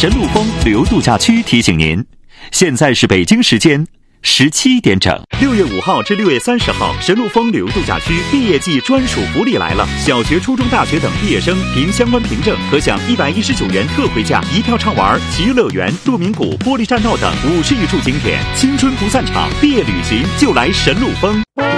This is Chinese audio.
神鹿峰旅游度假区提醒您，现在是北京时间17点整。6月5号至6月30号，神鹿峰旅游度假区毕业季专属福利来了！小学、初中、大学等毕业生凭相关凭证，可享119元特惠价，一票畅玩奇遇乐园、鹿鸣谷、玻璃栈道等50余处景点，青春不散场，毕业旅行就来神鹿峰。